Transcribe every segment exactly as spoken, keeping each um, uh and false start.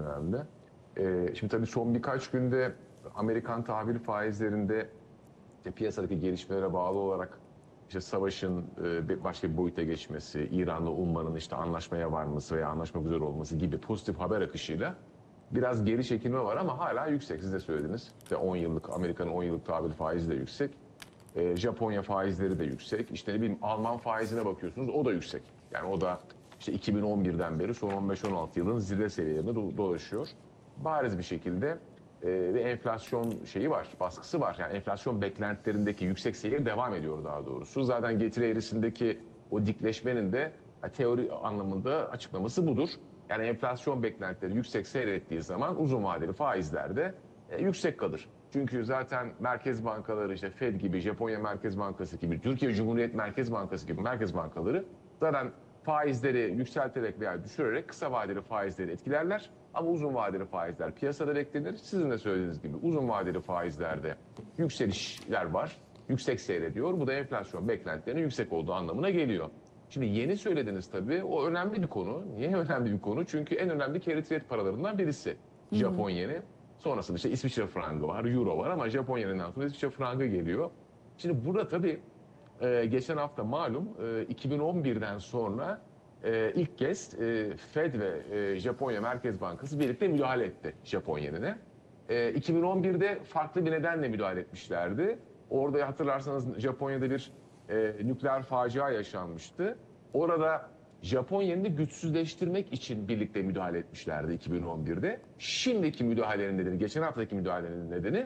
önemli. Ee, şimdi tabii son birkaç günde Amerikan tahvil faizlerinde işte piyasadaki gelişmelere bağlı olarak işte savaşın e, başka bir boyuta geçmesi, İran'la Umman'ın işte anlaşmaya varması veya anlaşmak üzere olması gibi pozitif haber akışıyla biraz geri çekilme var ama hala yüksek. Siz de söylediniz. İşte on yıllık, Amerika'nın on yıllık tahvil faizi de yüksek. E, Japonya faizleri de yüksek. İşte ne bileyim Alman faizine bakıyorsunuz, o da yüksek. Yani o da işte iki bin on birden beri son on beş on altı yılın zirve seviyelerinde do- dolaşıyor. Bariz bir şekilde e, bir enflasyon şeyi var, baskısı var. Yani enflasyon beklentilerindeki yüksek seyir devam ediyor daha doğrusu. Zaten getiri eğrisindeki o dikleşmenin de teori anlamında açıklaması budur. Yani enflasyon beklentileri yüksek seyrettiği zaman uzun vadeli faizler de e, yüksek kalır. Çünkü zaten merkez bankaları işte Fed gibi, Japonya Merkez Bankası gibi, Türkiye Cumhuriyet Merkez Bankası gibi merkez bankaları zaten faizleri yükselterek veya düşürerek kısa vadeli faizleri etkilerler. Ama uzun vadeli faizler piyasada beklenir. Sizin de söylediğiniz gibi uzun vadeli faizlerde yükselişler var. Yüksek seyrediyor. Bu da enflasyon beklentilerinin yüksek olduğu anlamına geliyor. Şimdi yeni söylediniz tabii. O önemli bir konu. Niye önemli bir konu? Çünkü en önemli carry trade paralarından birisi. Japon yeni. Sonrasında işte İsviçre frangı var, euro var ama Japonya'nın altında İsviçre frangı geliyor. Şimdi burada tabii e, geçen hafta malum e, iki bin on birden sonra e, ilk kez e, Fed ve e, Japonya Merkez Bankası birlikte müdahale etti Japon yenine. E, iki bin on birde farklı bir nedenle müdahale etmişlerdi. Orada hatırlarsanız Japonya'da bir e, nükleer facia yaşanmıştı. Orada Japon yenini güçsüzleştirmek için birlikte müdahale etmişlerdi iki bin on birde. Şimdiki müdahalenin nedeni, geçen haftaki müdahalenin nedeni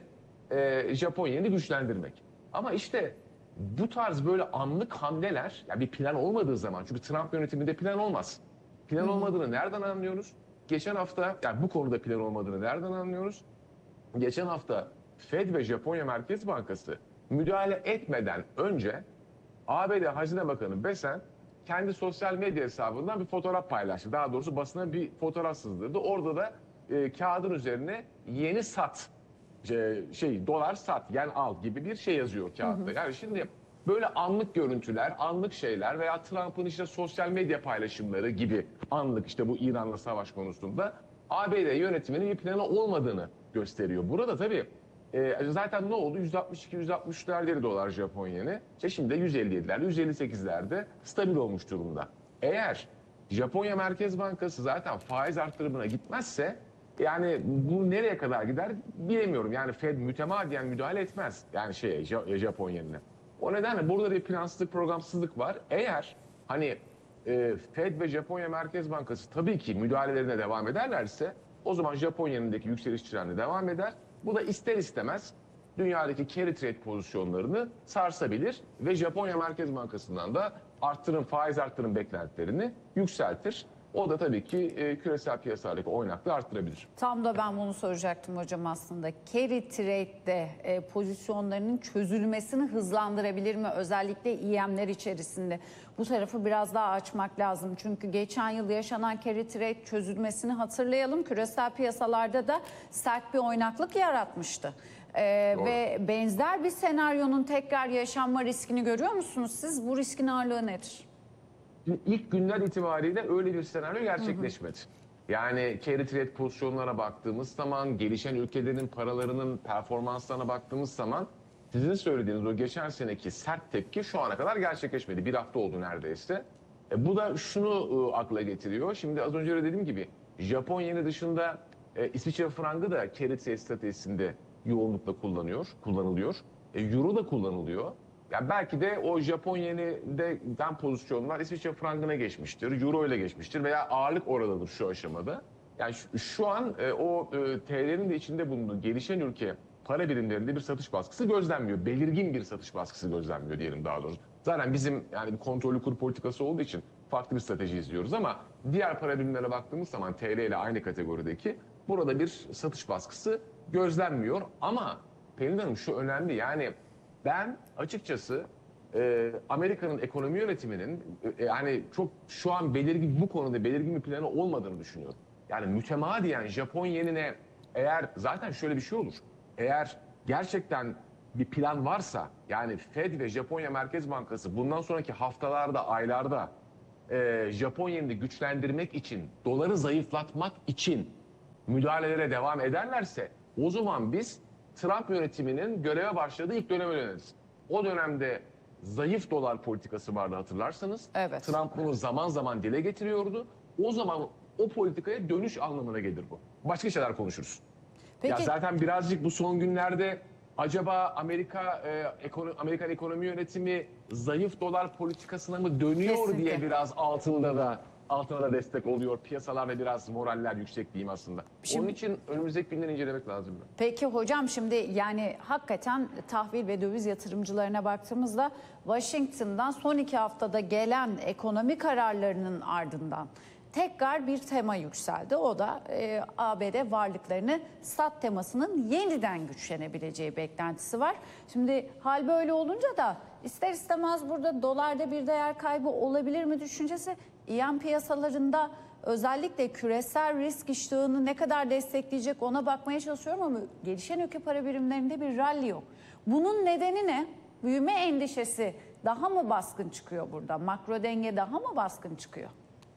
e, Japon yenini güçlendirmek. Ama işte bu tarz böyle anlık hamleler, yani bir plan olmadığı zaman, çünkü Trump yönetiminde plan olmaz. Plan olmadığını nereden anlıyoruz? Geçen hafta, yani bu konuda plan olmadığını nereden anlıyoruz? Geçen hafta Fed ve Japonya Merkez Bankası müdahale etmeden önce A B D Hazine Bakanı Besen kendi sosyal medya hesabından bir fotoğraf paylaştı. Daha doğrusu basına bir fotoğraf sızdırdı. Orada da e, kağıdın üzerine yeni sat, şey, şey dolar sat, yen al gibi bir şey yazıyor kağıtta. Yani şimdi böyle anlık görüntüler, anlık şeyler veya Trump'ın işte sosyal medya paylaşımları gibi anlık işte bu İran'la savaş konusunda A B D yönetiminin bir planı olmadığını gösteriyor. Burada tabii e, zaten ne oldu? yüz altmış iki yüz altmış üçlerde dolar Japon yeni. İşte şimdi de yüz elli yedilerde, yüz elli sekizlerde stabil olmuş durumda. Eğer Japonya Merkez Bankası zaten faiz arttırımına gitmezse yani bu nereye kadar gider bilemiyorum. Yani Fed mütemadiyen müdahale etmez. Yani şeye Japon yenine. O nedenle burada bir plansızlık, programsızlık var. Eğer hani e, Fed ve Japonya Merkez Bankası tabii ki müdahalelerine devam ederlerse o zaman Japon yenindeki yükseliş trendi devam eder. Bu da ister istemez dünyadaki carry trade pozisyonlarını sarsabilir ve Japonya Merkez Bankası'ndan da arttırım, faiz arttırım beklentilerini yükseltir. O da tabii ki e, küresel piyasadaki oynaklığı arttırabilir. Tam da ben bunu soracaktım hocam aslında. Carry trade'de e, pozisyonlarının çözülmesini hızlandırabilir mi? Özellikle E M'ler içerisinde. Bu tarafı biraz daha açmak lazım. Çünkü geçen yıl yaşanan carry trade çözülmesini hatırlayalım. Küresel piyasalarda da sert bir oynaklık yaratmıştı. Ee, ve benzer bir senaryonun tekrar yaşanma riskini görüyor musunuz siz? Bu riskin ağırlığı nedir? Şimdi ilk günler itibariyle öyle bir senaryo gerçekleşmedi. Yani carry trade pozisyonlara baktığımız zaman, gelişen ülkelerin paralarının performanslarına baktığımız zaman sizin söylediğiniz o geçen seneki sert tepki şu ana kadar gerçekleşmedi. Bir hafta oldu neredeyse. E, bu da şunu e, akla getiriyor. Şimdi az önce de dediğim gibi Japon yeni dışında e, İsviçre frangı da carry trade stratejisinde yoğunlukla kullanıyor, kullanılıyor. E, Euro da kullanılıyor. Yani belki de o Japon yeniden pozisyonlar İsviçre frangına geçmiştir, Euro ile geçmiştir veya ağırlık oradadır şu aşamada. Yani şu, şu an e, o e, T L'nin de içinde bulunduğu gelişen ülke para birimlerinde bir satış baskısı gözlenmiyor. Belirgin bir satış baskısı gözlenmiyor diyelim daha doğrusu. Zaten bizim yani bir kontrollü kur politikası olduğu için farklı bir strateji izliyoruz ama diğer para birimlerine baktığımız zaman T L ile aynı kategorideki burada bir satış baskısı gözlenmiyor. Ama Pelin Hanım şu önemli, yani ben açıkçası e, Amerika'nın ekonomi yönetiminin e, yani çok şu an belirgin, bu konuda belirgin bir planı olmadığını düşünüyorum. Yani mütemadiyen Japon yenine, eğer zaten şöyle bir şey olur. Eğer gerçekten bir plan varsa, yani Fed ve Japonya Merkez Bankası bundan sonraki haftalarda, aylarda e, Japon yenini güçlendirmek için, doları zayıflatmak için müdahalelere devam ederlerse o zaman biz Trump yönetiminin göreve başladığı ilk döneme döneriz. O dönemde zayıf dolar politikası vardı hatırlarsanız. Evet. Trump bunu zaman zaman dile getiriyordu. O zaman o politikaya dönüş anlamına gelir bu. Başka şeyler konuşuruz. Peki. Ya zaten birazcık bu son günlerde acaba Amerika e, ekono, Amerikan ekonomi yönetimi zayıf dolar politikasına mı dönüyor Kesinlikle. diye biraz altında da altına da destek oluyor. Piyasalarda biraz moraller yüksek diyeyim aslında. Şimdi- Onun için önümüzdeki günleri incelemek lazım. Peki hocam, şimdi yani hakikaten tahvil ve döviz yatırımcılarına baktığımızda Washington'dan son iki haftada gelen ekonomi kararlarının ardından tekrar bir tema yükseldi. O da e, A B D varlıklarını sat temasının yeniden güçlenebileceği beklentisi var. Şimdi hal böyle olunca da ister istemez burada dolarda bir değer kaybı olabilir mi düşüncesi İ M piyasalarında özellikle küresel risk iştahını ne kadar destekleyecek ona bakmaya çalışıyorum ama gelişen ülke para birimlerinde bir rally yok. Bunun nedeni ne? Büyüme endişesi daha mı baskın çıkıyor burada? Makro denge daha mı baskın çıkıyor?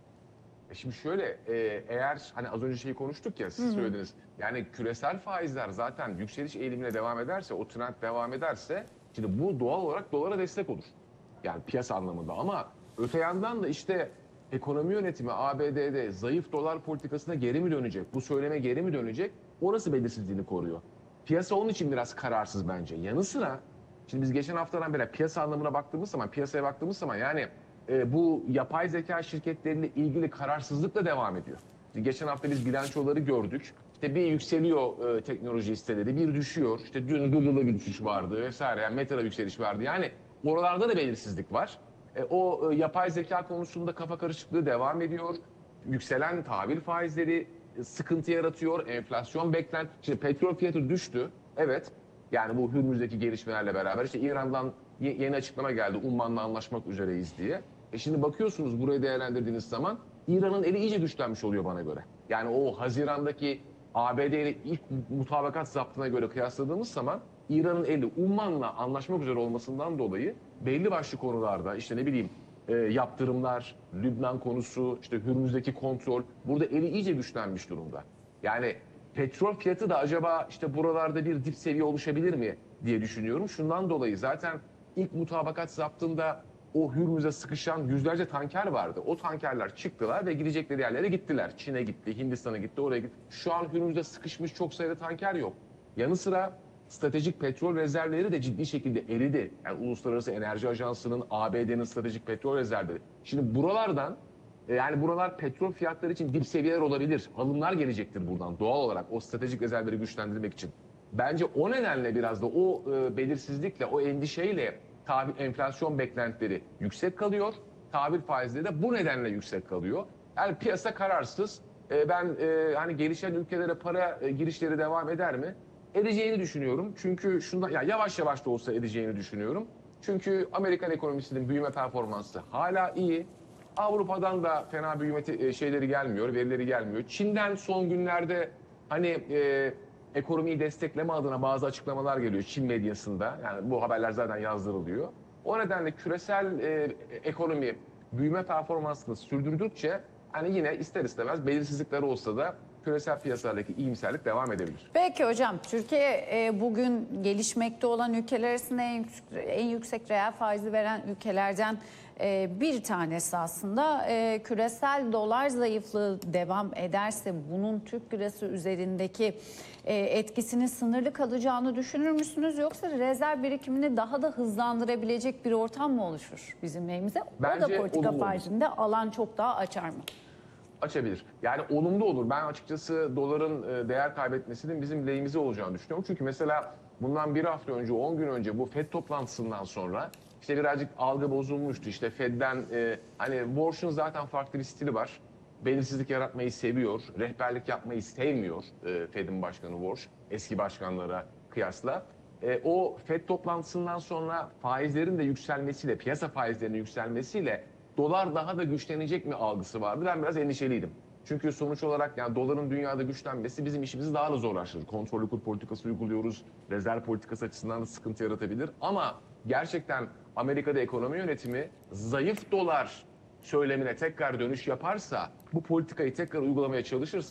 E Şimdi şöyle, e, eğer hani az önce şeyi konuştuk ya, siz söylediniz. Yani küresel faizler zaten yükseliş eğilimine devam ederse, o trend devam ederse, şimdi bu doğal olarak dolara destek olur. Yani piyasa anlamında, ama öte yandan da işte ekonomi yönetimi A B D'de zayıf dolar politikasına geri mi dönecek, bu söyleme geri mi dönecek, orası belirsizliğini koruyor. Piyasa onun için biraz kararsız bence. Yanı sıra, şimdi biz geçen haftadan beri piyasa anlamına baktığımız zaman, piyasaya baktığımız zaman yani e, bu yapay zeka şirketleriyle ilgili kararsızlık da devam ediyor. İşte geçen hafta biz bilançoları gördük. İşte bir yükseliyor e, teknoloji hisseleri, bir düşüyor. İşte dün Google'da bir düşüş vardı vesaire. Yani Meta'da yükseliş vardı. Yani oralarda da belirsizlik var. E, o e, yapay zeka konusunda kafa karışıklığı devam ediyor. Yükselen tahvil faizleri e, sıkıntı yaratıyor. Enflasyon beklent. Şimdi petrol fiyatı düştü. Evet. Yani bu Hürmüz'deki gelişmelerle beraber işte İran'dan ye- yeni açıklama geldi. Umman'la anlaşmak üzereyiz diye. E şimdi bakıyorsunuz burayı değerlendirdiğiniz zaman İran'ın eli iyice güçlenmiş oluyor bana göre. Yani o Haziran'daki A B D ile ilk mutabakat zaptına göre kıyasladığımız zaman İran'ın eli Umman'la anlaşmak üzere olmasından dolayı belli başlı konularda işte ne bileyim e, yaptırımlar, Lübnan konusu, işte Hürmüz'deki kontrol, burada eli iyice güçlenmiş durumda. Yani petrol fiyatı da acaba işte buralarda bir dip seviye oluşabilir mi diye düşünüyorum. Şundan dolayı zaten ilk mutabakat zaptında o Hürmüz'e sıkışan yüzlerce tanker vardı. O tankerler çıktılar ve gidecekleri yerlere gittiler. Çin'e gitti, Hindistan'a gitti, oraya gitti. Şu an Hürmüz'de sıkışmış çok sayıda tanker yok. Yanı sıra stratejik petrol rezervleri de ciddi şekilde eridi. Yani Uluslararası Enerji Ajansı'nın, A B D'nin stratejik petrol rezervleri. Şimdi buralardan, e, yani buralar petrol fiyatları için dip seviyeler olabilir. Alımlar gelecektir buradan doğal olarak o stratejik rezervleri güçlendirmek için. Bence o nedenle biraz da o e, belirsizlikle, o endişeyle tahvil enflasyon beklentileri yüksek kalıyor. Tahvil faizleri de bu nedenle yüksek kalıyor. Yani piyasa kararsız. E, ben e, hani gelişen ülkelere para e, girişleri devam eder mi? Edeceğini düşünüyorum. Çünkü şundan, ya yavaş yavaş da olsa edeceğini düşünüyorum. Çünkü Amerikan ekonomisinin büyüme performansı hala iyi. Avrupa'dan da fena büyüme te- şeyleri gelmiyor, verileri gelmiyor. Çin'den son günlerde hani e, ekonomiyi destekleme adına bazı açıklamalar geliyor Çin medyasında. Yani bu haberler zaten yazdırılıyor. O nedenle küresel e, ekonomi büyüme performansını sürdürdükçe hani yine ister istemez belirsizlikler olsa da küresel piyasalardaki iyimserlik devam edebilir. Peki hocam, Türkiye e, bugün gelişmekte olan ülkeler arasında en yüksek, en yüksek reel faizi veren ülkelerden e, bir tanesi aslında. E, küresel dolar zayıflığı devam ederse bunun Türk lirası üzerindeki e, etkisinin sınırlı kalacağını düşünür müsünüz? Yoksa rezerv birikimini daha da hızlandırabilecek bir ortam mı oluşur bizim lehimize? O da Bence politika olumlu olur. faizinde alan çok daha açar mı? Açabilir. Yani olumlu olur. Ben açıkçası doların e, değer kaybetmesinin bizim lehimize olacağını düşünüyorum. Çünkü mesela bundan bir hafta önce, on gün önce bu Fed toplantısından sonra işte birazcık algı bozulmuştu. İşte Fed'den e, hani Warsh'un zaten farklı bir stili var. Belirsizlik yaratmayı seviyor, rehberlik yapmayı sevmiyor e, Fed'in başkanı Warsh, eski başkanlara kıyasla. E, o Fed toplantısından sonra faizlerin de yükselmesiyle, piyasa faizlerinin yükselmesiyle dolar daha da güçlenecek mi algısı vardı. Ben biraz endişeliydim. Çünkü sonuç olarak yani doların dünyada güçlenmesi bizim işimizi daha da zorlaştırır. Kontrollü kur politikası uyguluyoruz. Rezerv politikası açısından da sıkıntı yaratabilir. Ama gerçekten Amerika'da ekonomi yönetimi zayıf dolar söylemine tekrar dönüş yaparsa, bu politikayı tekrar uygulamaya çalışırsa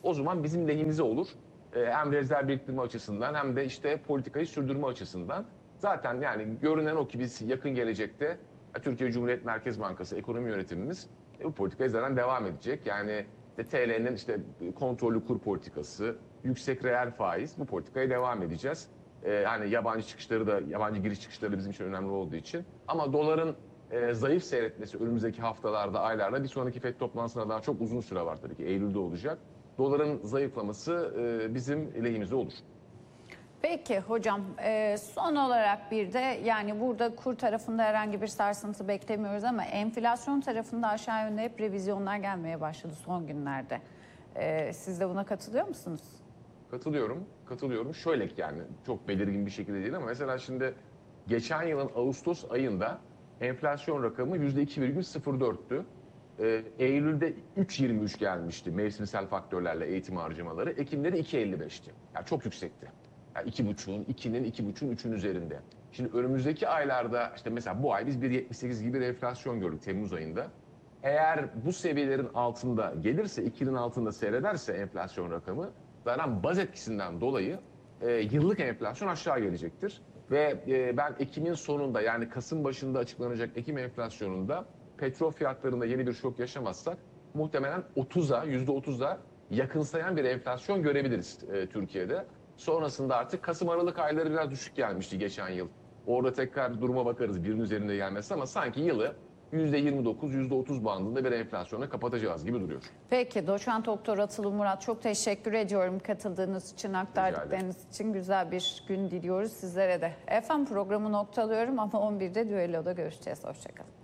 o zaman bizim lehimize olur. E, hem rezerv biriktirme açısından hem de işte politikayı sürdürme açısından. Zaten yani görünen o ki biz yakın gelecekte Türkiye Cumhuriyet Merkez Bankası ekonomi yönetimimiz e, bu politikaya zaten devam edecek. Yani işte T L'nin işte kontrollü kur politikası, yüksek reel faiz, bu politikaya devam edeceğiz. Ee, hani yabancı çıkışları da, yabancı giriş çıkışları da bizim için önemli olduğu için. Ama doların e, zayıf seyretmesi önümüzdeki haftalarda, aylarda, bir sonraki FED toplantısına daha çok uzun süre var tabii ki. Eylül'de olacak. Doların zayıflaması e, bizim lehimize olur. Peki hocam, e, son olarak bir de yani burada kur tarafında herhangi bir sarsıntı beklemiyoruz ama enflasyon tarafında aşağı yönde hep revizyonlar gelmeye başladı son günlerde. E, siz de buna katılıyor musunuz? Katılıyorum, katılıyorum. Şöyle ki yani çok belirgin bir şekilde değil ama mesela şimdi geçen yılın Ağustos ayında enflasyon rakamı yüzde iki virgül sıfır dörttü. Ee, Eylül'de üç virgül yirmi üç gelmişti mevsimsel faktörlerle eğitim harcamaları. Ekim'de de iki virgül elli beşti. Yani çok yüksekti. Yani iki buçuğun, ikinin, iki buçuğun, üçün üzerinde. Şimdi önümüzdeki aylarda işte mesela bu ay biz bir virgül yetmiş sekiz gibi bir enflasyon gördük Temmuz ayında. Eğer bu seviyelerin altında gelirse, ikinin altında seyrederse enflasyon rakamı, zaten baz etkisinden dolayı e, yıllık enflasyon aşağı gelecektir. Ve e, ben Ekim'in sonunda yani Kasım başında açıklanacak Ekim enflasyonunda petrol fiyatlarında yeni bir şok yaşamazsak muhtemelen otuza, yüzde otuza yakınsayan bir enflasyon görebiliriz e, Türkiye'de. Sonrasında artık Kasım-Aralık ayları biraz düşük gelmişti geçen yıl. Orada tekrar duruma bakarız birinin üzerinde gelmesi ama sanki yılı yüzde yirmi dokuz, yüzde otuz bandında bir enflasyona kapatacağız gibi duruyor. Peki Doçent Doktor Atıl Murat, çok teşekkür ediyorum katıldığınız için, aktardıklarınız için. Güzel bir gün diliyoruz sizlere de. Efendim, programı noktalıyorum ama on birde Düello'da görüşeceğiz. Hoşçakalın.